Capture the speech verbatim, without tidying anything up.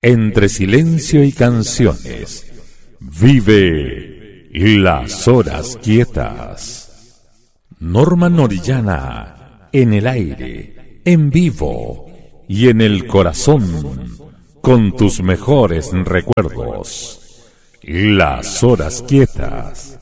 Entre silencio y canciones, vive Las Horas Quietas. Norma Orellana, en el aire, en vivo y en el corazón, con tus mejores recuerdos. Las Horas Quietas.